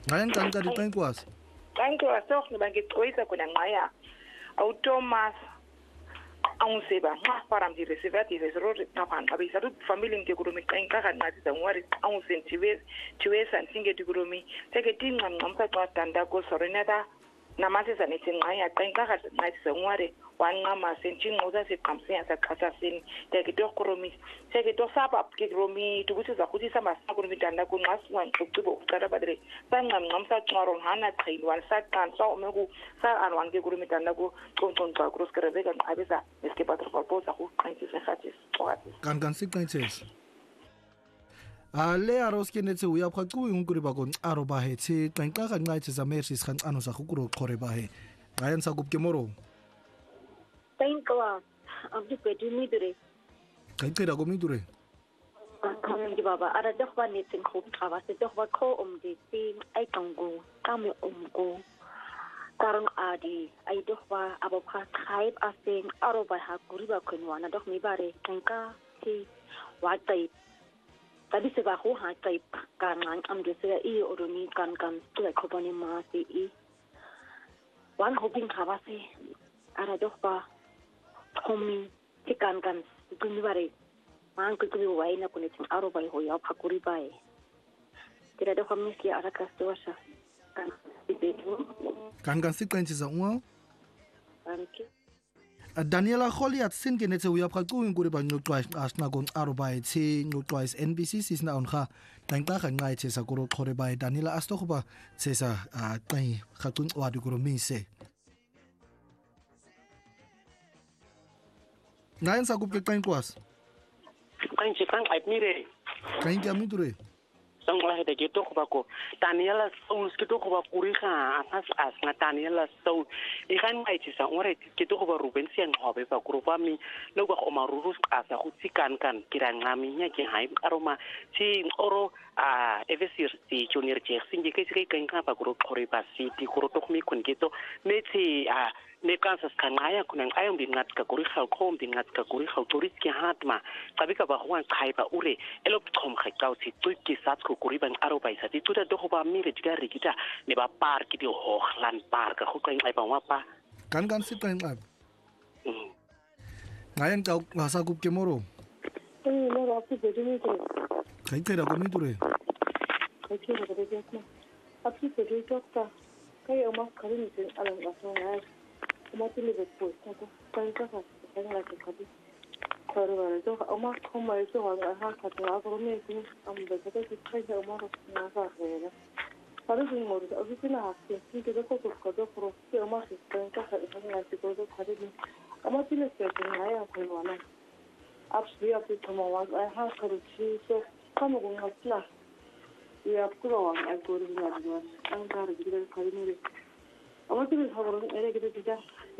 ngayen kan ka diqenkwas Kanke wasokh ngibangixoyisa khona nqaya. Awutomas awuseba nxa para mdireceiver direzerori naphanqa bisa family ngikuromi qenqa kanqathi ngwari awusentiwe santinge dikuromi teke tinqamnqamsa xa danda ko sorenata namasisa nithi nqaya qenqa kanqathi ngwari wanqama sentinqoza siqamsiya saqhasasini teke tokuromi teke tosapa kiromi tubuthi zakuthi samasa kuromi danda ko nqaswa nxucibo uqala badre sanqamnqamsa xwaron hana qhilwan saqansa umeku sa anwan ke kuromi danda ko xonxonxa kroskerebeka nqabisa eske patroposa go qantse gatis xwathi kan siqentshes le aroske netse uya phaqu nguri ba kon aro ba he tse qenqa ka nqaitse za mersis kan ano sa khukuro khore ba he ngayen sa kupke moro Tainkwa, abdi pedu midure. qaitira ko midure Kamngi baba, ara dokhwa netin khub khaba se dokhwa kho umdi tin ay kangu, kami umgo. Karang adi ay dokhwa abapha khaib asing aro ba ha kuriba kunwana dokh mi bare kanka ti wa tai. Tadi se ba ho ha tai kanang amde se I oroni kan tu khobani ma se I. Wan hobing khaba se ara dokhwa Komi tikan kuni bare mang kuli wai na kuni tin aro bai ho ya phakuri bai tira da khamni ki ara kastwasha kan siqentsisa unwa Danke Daniela Goliath sin ke netse uya phaqu nguri ba nqoqwa asna kon aro ba tse nqoqwa is NBC sisna onga qenqa ka nqaitse sa kuro khore ba Daniela astokhba tsesa qai khaqun wa dikuromise ngayen sa kupke qenkwas Kanche kan admire. qain ke amidure Sangwa hede ke to ba ko. Daniela Soul ke to ba kuriga as na Daniela Soul. I kan mai tsa ore ke to ba Ruben sian hobe ba group ami lo ba o maruru asa go tsikan kan kirangami nya ke hai aroma si oro evesir si junior che singe ke se kan ka ba group khore ba city go to mi kun ke to metsi ne kansa skanaya kunang ayong dingat ka kuri khal khom dingat ka kuri khal turis ki hatma tabi ka ba hwan khaiba ure elop khom khai ka si tu ki sat ko kuri ban aro bai sa ti tu da do ba mi re diga rikita ne ba par ki di ho khlan par ka khu kai ai ba wa pa kan siqen ab ngayen ka ngasa kupke moro Moro api pedu midure qaitira ko midure Kachira ko de api pedu dokta kai o mas kharin tin ala basona Mati le bepo tako kanka ka kana la kadi karo wala to oma koma eso ha ka to agro me ku am be ka ke kai ha oma na ka rena para ni mo do avisi na ha ke ke ko to pro ke oma se kanka ka kana ti ko do khade ni ama ti le se na ya ko wala apsi api to mo wa ha ka ru chi so kamo ko ngatla ya pro wa agro ni na do an ka ru ni ka ni ama ti le habro ere ke ti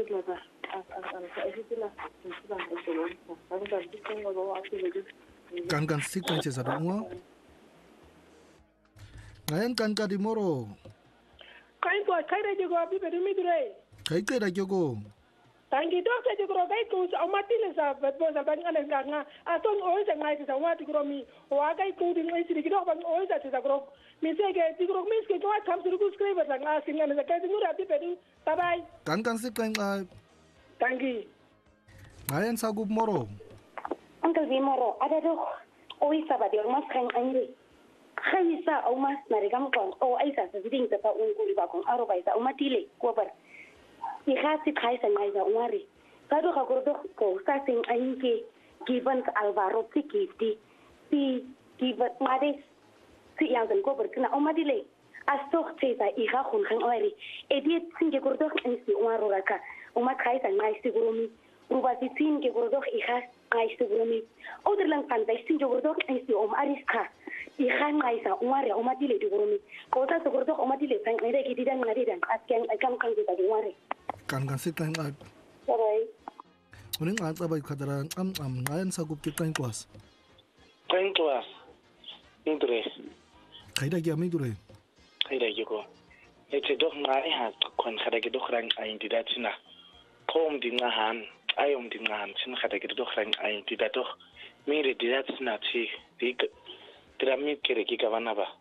kan siqentse sa unwa ngayen kan ka di moro Kanko kaira jigo abi pedu midure. qaitira ko Tangi dokta jigo kai ku amatile sa betbo sa bangana nganga aton oisa ngai sa wati kromi wa kai ku din ngai siri gido bang oisa sa gro mi sege jigo mi ske ko kam suru ku skriver sa nga singa na kai ngura abi pedu bye bye kan siqen Tangi ngayen sa gup moro Uncle Vimoro ada do oisa ba de mas kan anri Khaisa o mas na regam kon o aisa sa ding ta unguri ba kon aro ba isa o matile ko bar I khasi khaisa ngai za umari ka do ka gordo ko sa sing ainke given Alvaro tikiti ti given made si yang kan ko bar kana o matile asoch tsa I ga khon kan ori edit singe gordo en si umaro raka o ma khaisa ngai sigurumi ruba si singe gordo I khas ngai sigurumi oder lang pantai singe gordo en si ariska I khan ngai sa umare o matile digurumi ko ta gordo o matile kan ere ki didan ngari dan asken kan kan ta umare kan siqen Sarai. uning ata ba khadara ngayen sa gup ke qenkwas Qenkwas indre qaida ki amidure qaida ko etse do ngai ha kon khada ke do khrang ai didatina kom dingahan ayom dingahan sin khada ke do khrang ai didato mi re didatina ti dik tramit kere ki kavana ba